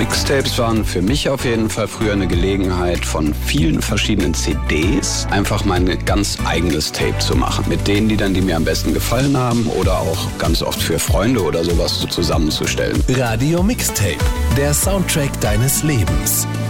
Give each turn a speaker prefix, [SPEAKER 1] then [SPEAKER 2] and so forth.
[SPEAKER 1] Mixtapes waren für mich auf jeden Fall früher eine Gelegenheit, von vielen verschiedenen CDs einfach mein ganz eigenes Tape zu machen. Mit denen Liedern, die mir am besten gefallen haben oder auch ganz oft für Freunde oder sowas so zusammenzustellen.
[SPEAKER 2] Radio Mixtape, der Soundtrack deines Lebens.